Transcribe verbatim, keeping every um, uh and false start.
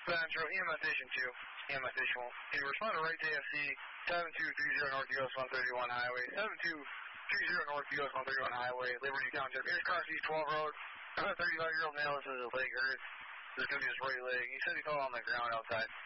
Central, E M S Station two, E M S Station one. Can you respond to right J F C, seven two three zero North U S one thirty-one Highway, seven two three zero North U S one thirty-one Highway, Liberty Township. Here's Cross East twelve Road. I'm a thirty-five-year-old male. This is his leg hurts. This is going to be his right leg. He said he fell on the ground outside.